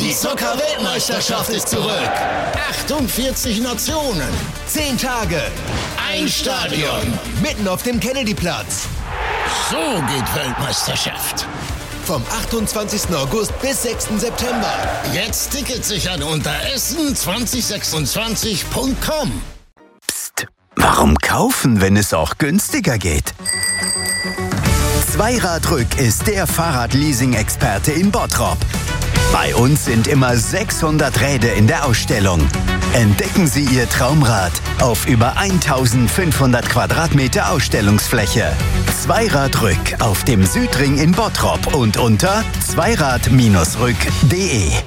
Die Zucker-Weltmeisterschaft ist zurück. 48 Nationen. 10 Tage. Ein Stadion. Mitten auf dem Kennedyplatz. So geht Weltmeisterschaft. Vom 28. August bis 6. September. Jetzt Tickets sichern unter essen2026.com. Psst, warum kaufen, wenn es auch günstiger geht? Zweiradrück ist der Fahrradleasing-Experte in Bottrop. Bei uns sind immer 600 Räder in der Ausstellung. Entdecken Sie Ihr Traumrad auf über 1500 Quadratmeter Ausstellungsfläche. Zweiradrück auf dem Südring in Bottrop und unter zweirad-rück.de.